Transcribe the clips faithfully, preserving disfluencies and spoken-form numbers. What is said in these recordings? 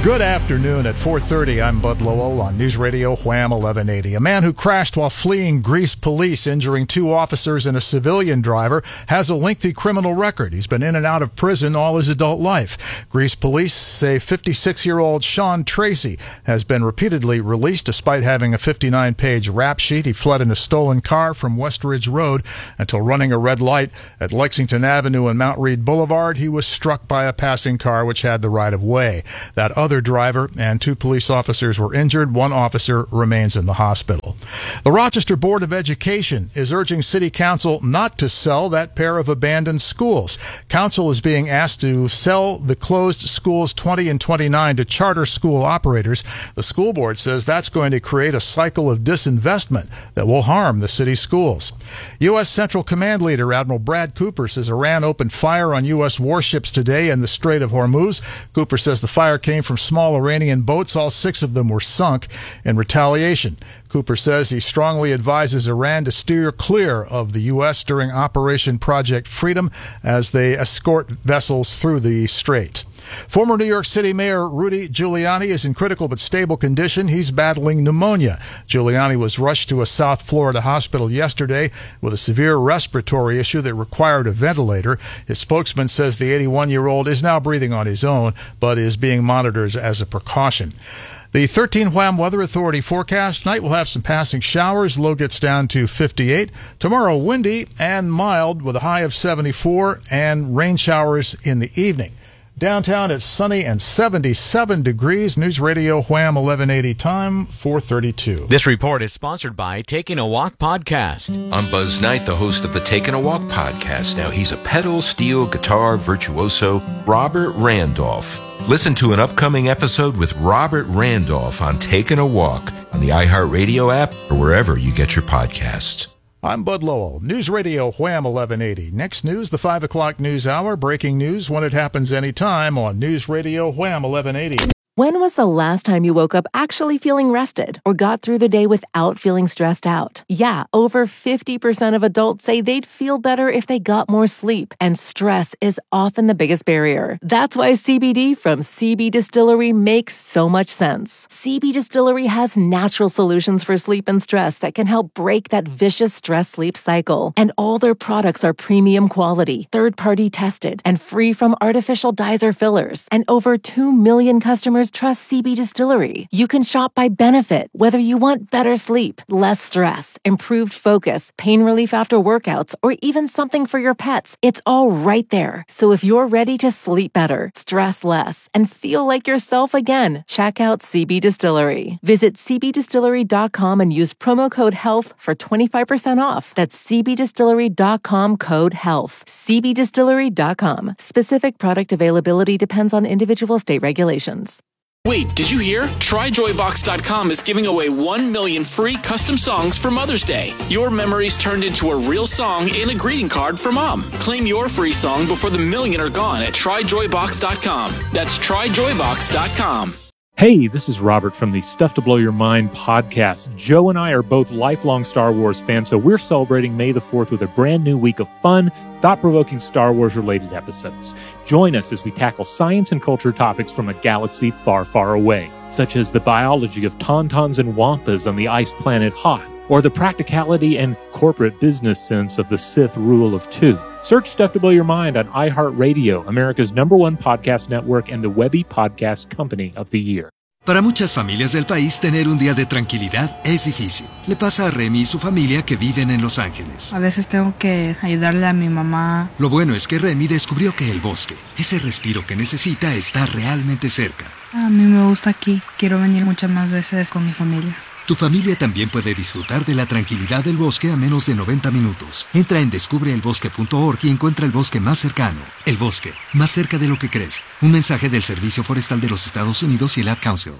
Good afternoon. At four thirty, I'm Bud Lowell on News Radio Wham eleven eighty. A man who crashed while fleeing Greece police, injuring two officers and a civilian driver, has a lengthy criminal record. He's been in and out of prison all his adult life. Greece police say fifty-six-year-old Sean Tracy has been repeatedly released despite having a fifty-nine page rap sheet. He fled in a stolen car from Westridge Road until running a red light at Lexington Avenue and Mount Read Boulevard. He was struck by a passing car which had the right of way. That other driver and two police officers were injured. One officer remains in the hospital. The Rochester Board of Education is urging City Council not to sell that pair of abandoned schools. Council is being asked to sell the closed schools twenty and twenty-nine to charter school operators. The school board says that's going to create a cycle of disinvestment that will harm the city schools. U S. Central Command Leader Admiral Brad Cooper says Iran opened fire on U S warships today in the Strait of Hormuz. Cooper says the fire came from small Iranian boats. All six of them were sunk in retaliation. Cooper says he strongly advises Iran to steer clear of the U S during Operation Project Freedom as they escort vessels through the strait. Former New York City Mayor Rudy Giuliani is in critical but stable condition. He's battling pneumonia. Giuliani was rushed to a South Florida hospital yesterday with a severe respiratory issue that required a ventilator. His spokesman says the eighty-one-year-old is now breathing on his own, but is being monitored as a precaution. The thirteen Wham Weather Authority forecast: tonight we'll have some passing showers. Low gets down to fifty-eight. Tomorrow, windy and mild with a high of seventy-four, and rain showers in the evening. Downtown, it's sunny and seventy-seven degrees. News Radio Wham eleven eighty, time four thirty-two. This report is sponsored by Taking a Walk podcast. I'm Buzz Knight, the host of the Taking a Walk podcast. Now, he's a pedal steel guitar virtuoso, Robert Randolph. Listen to an upcoming episode with Robert Randolph on Taking a Walk on the iHeartRadio app or wherever you get your podcasts. I'm Bud Lowell. News Radio Wham eleven eighty. Next news, the five o'clock news hour. Breaking news when it happens anytime on News Radio Wham eleven eighty. When was the last time you woke up actually feeling rested or got through the day without feeling stressed out? Yeah, over fifty percent of adults say they'd feel better if they got more sleep, and stress is often the biggest barrier. That's why C B D from C B Distillery makes so much sense. C B Distillery has natural solutions for sleep and stress that can help break that vicious stress-sleep cycle. And all their products are premium quality, third-party tested, and free from artificial dyes or fillers. And over two million customers trust C B Distillery. You can shop by benefit, whether you want better sleep, less stress, improved focus, pain relief after workouts, or even something for your pets. It's all right there. So if you're ready to sleep better, stress less, and feel like yourself again, check out C B Distillery. Visit c b distillery dot com and use promo code HEALTH for twenty-five percent off. That's c b distillery dot com, code HEALTH. c b distillery dot com. Specific product availability depends on individual state regulations. Wait, did you hear? Try joy box dot com is giving away one million free custom songs for Mother's Day. Your memories turned into a real song and a greeting card for Mom. Claim your free song before the million are gone at try joy box dot com. That's try joy box dot com. Hey, this is Robert from the Stuff to Blow Your Mind podcast. Joe and I are both lifelong Star Wars fans, so we're celebrating May the fourth with a brand new week of fun, thought-provoking Star Wars-related episodes. Join us as we tackle science and culture topics from a galaxy far, far away, such as the biology of tauntauns and wampas on the ice planet Hoth, or the practicality and corporate business sense of the Sith rule of two. Search Stuff to Blow Your Mind on iHeartRadio, America's number one podcast network and the Webby Podcast Company of the Year. Para muchas familias del país, tener un día de tranquilidad es difícil. Le pasa a Remy y su familia que viven en Los Ángeles. A veces tengo que ayudarle a mi mamá. Lo bueno es que Remy descubrió que el bosque, ese respiro que necesita, está realmente cerca. A mí me gusta aquí. Quiero venir muchas más veces con mi familia. Tu familia también puede disfrutar de la tranquilidad del bosque a menos de noventa minutos. Entra en descubre el bosque punto org y encuentra el bosque más cercano. El bosque, más cerca de lo que crees. Un mensaje del Servicio Forestal de los Estados Unidos y el Ad Council.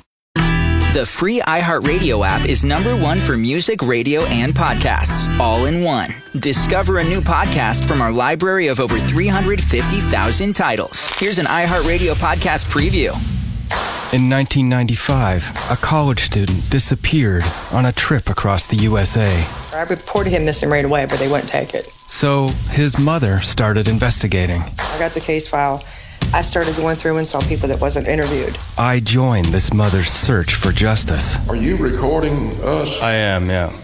The free iHeartRadio app is number one for music, radio, and podcasts, all in one. Discover a new podcast from our library of over three hundred fifty thousand titles. Here's an iHeartRadio podcast preview. In nineteen ninety-five, a college student disappeared on a trip across the U S A. I reported him missing right away, but they wouldn't take it. So his mother started investigating. I got the case file, I started going through and saw people that wasn't interviewed. I joined this mother's search for justice. Are you recording us? I am, yeah.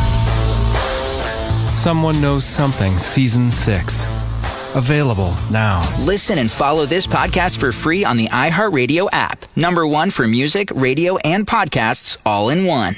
Someone Knows Something, Season six. Available now. Listen and follow this podcast for free on the iHeartRadio app. Number one for music, radio, and podcasts all in one.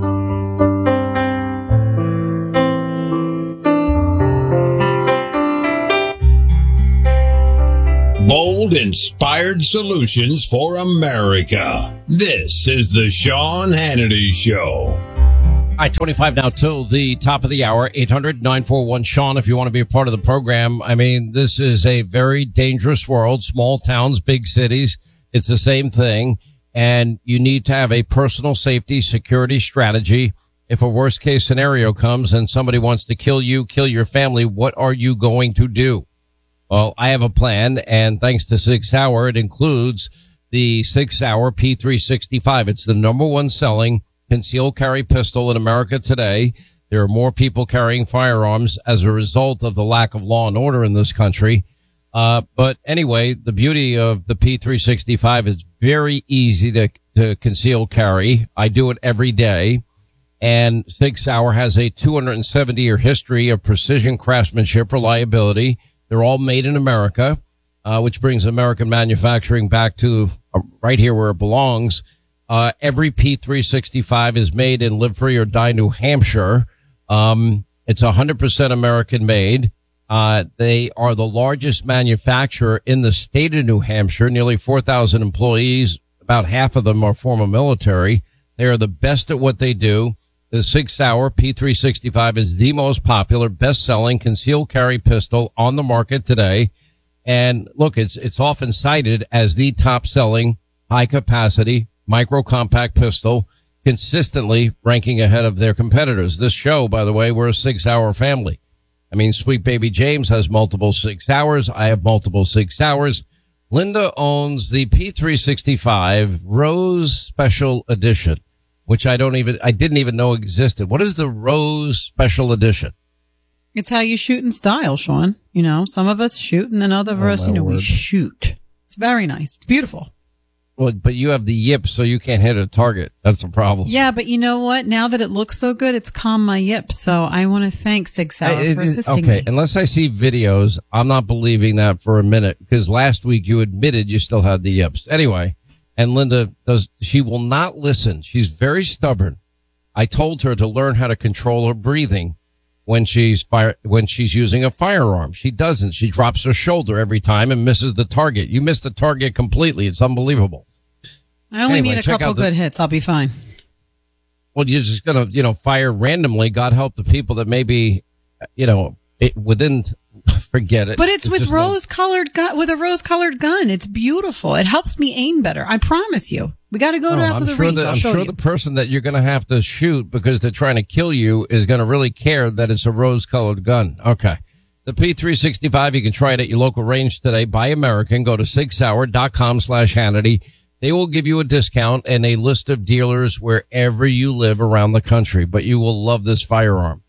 Bold, inspired solutions for America. This is the Sean Hannity Show. All right, twenty-five now till the top of the hour. eight hundred nine four one Sean if you want to be a part of the program. I mean, this is a very dangerous world. Small towns, big cities. It's the same thing. And you need to have a personal safety security strategy. If a worst case scenario comes and somebody wants to kill you, kill your family, what are you going to do? Well, I have a plan, and thanks to Sig Sauer, it includes the Sig Sauer P three sixty-five. It's the number one selling concealed carry pistol in America today. There are more people carrying firearms as a result of the lack of law and order in this country. Uh, but anyway, the beauty of the P three sixty-five is very easy to, to conceal carry. I do it every day. And Sig Sauer has a two hundred seventy year history of precision craftsmanship reliability. They're all made in America, uh, which brings American manufacturing back to uh, right here where it belongs. Uh, every P three sixty-five is made in Live Free or Die, New Hampshire. Um, it's one hundred percent American made. Uh, they are the largest manufacturer in the state of New Hampshire, nearly four thousand employees. About half of them are former military. They are the best at what they do. The Sig Sauer P three sixty-five is the most popular, best-selling concealed carry pistol on the market today. And look, it's, it's often cited as the top-selling high-capacity micro-compact pistol, consistently ranking ahead of their competitors. This show, by the way, we're a Sig Sauer family. I mean, Sweet Baby James has multiple Sig Sauers. I have multiple Sig Sauers. Linda owns the P three sixty-five Rose Special Edition, which I don't even, I didn't even know existed. What is the Rose Special Edition? It's how you shoot in style, Sean. You know, some of us shoot and then other of Oh, us, you my know, we word. shoot. It's very nice. It's beautiful. Well, but you have the yips, so you can't hit a target. That's the problem. Yeah, but you know what? Now that it looks so good, it's calmed my yips. So I want to thank Sig Sauer I- it- for it- assisting okay, me. unless I see videos, I'm not believing that for a minute, because last week you admitted you still had the yips. Anyway, and Linda does, she will not listen. She's very stubborn. I told her to learn how to control her breathing when she's fire, when she's using a firearm. She doesn't. She drops her shoulder every time and misses the target. You missed the target completely. It's unbelievable. I only Anyway, need a check couple out the- good hits. I'll be fine. Well, you're just going to, you know, fire randomly. God help the people that maybe, you know, it, within, forget it. But it's, with just no- rose colored gun, with a rose colored gun. It's beautiful. It helps me aim better. I promise you. We got to go Oh, down to I'm the sure range. that, I'll I'm show sure you. the person that you're going to have to shoot because they're trying to kill you is going to really care that it's a rose-colored gun. Okay. The P three sixty-five, you can try it at your local range today. Buy American. Go to sig sauer dot com slash Hannity. They will give you a discount and a list of dealers wherever you live around the country, but you will love this firearm.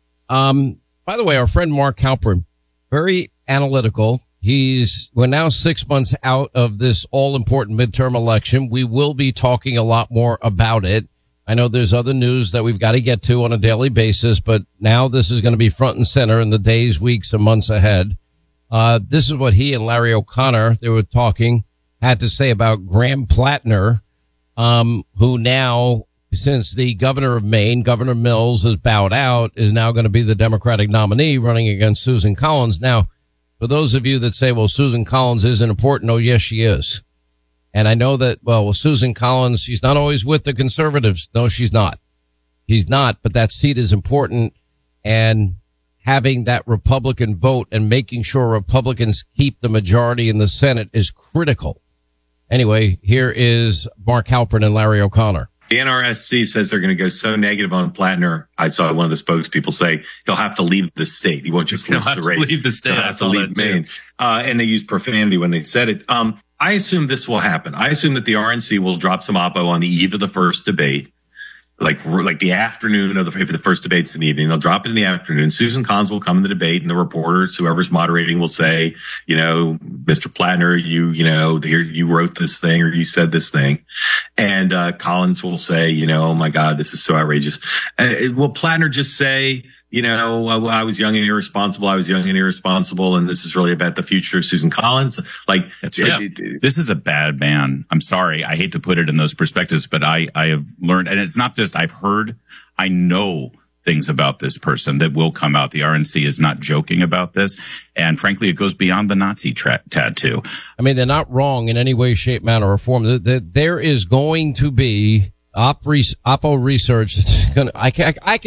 Um, by the way, our friend Mark Halperin, very analytical. He's, we're now six months out of this all important midterm election. We will be talking a lot more about it. I know there's other news that we've got to get to on a daily basis, but now this is going to be front and center in the days, weeks, and months ahead. Uh, this is what he and Larry O'Connor, they were talking, had to say about Graham Plattner, um, who now, since the governor of Maine, Governor Mills, has bowed out, is now going to be the Democratic nominee running against Susan Collins. Now, for those of you that say, well, Susan Collins isn't important, oh, yes, she is. And I know that, well, well, Susan Collins, she's not always with the conservatives. No, she's not. She's not, but that seat is important. And having that Republican vote and making sure Republicans keep the majority in the Senate is critical. Anyway, here is Mark Halperin and Larry O'Connor. The N R S C says they're going to go so negative on Plattner. I saw one of the spokespeople say he'll have to leave the state. He won't just He'll lose have the to race. leave the state. He'll I have to saw leave that too. Maine. Uh, and they used profanity when they said it. Um, I assume this will happen. I assume that the R N C will drop some oppo on the eve of the first debate. like like the afternoon of the if the first debate's in the evening, they'll drop it in the afternoon. Susan Collins will come in the debate, and the reporters, whoever's moderating, will say, you know, Mister Plattner, you you know, here you wrote this thing or you said this thing, and uh, Collins will say, you know, oh my God, this is so outrageous. Uh, will Plattner just say, you know, I was young and irresponsible. I was young and irresponsible. And this is really about the future of Susan Collins. Like, That's right. it, it, this is a bad man. I'm sorry. I hate to put it in those perspectives, but I, I have learned, and it's not just I've heard, I know things about this person that will come out. The R N C is not joking about this. And frankly, it goes beyond the Nazi tra- tattoo. I mean, they're not wrong in any way, shape, manner, or form. There is going to be op- Oppo research that's going to, I can, I can